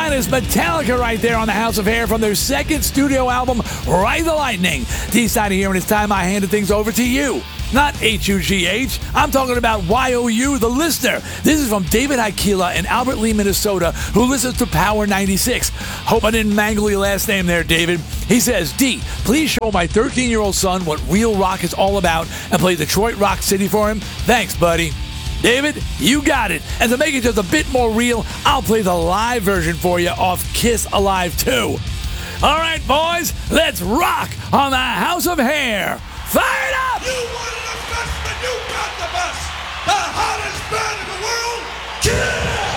That is Metallica right there on the House of Hair from their second studio album, Ride the Lightning. D-side of here, and it's time I handed things over to you. Not H-U-G-H. I'm talking about Y-O-U, the listener. This is from David Aikila in Albert Lee, Minnesota, who listens to Power 96. Hope I didn't mangle your last name there, David. He says, D, please show my 13-year-old son what real rock is all about and play Detroit Rock City for him. Thanks, buddy. David, you got it. And to make it just a bit more real, I'll play the live version for you off Kiss Alive 2. All right, boys, let's rock on the House of Hair. Fire it up! You wanted the best, but you got the best. The hottest band in the world, Kiss!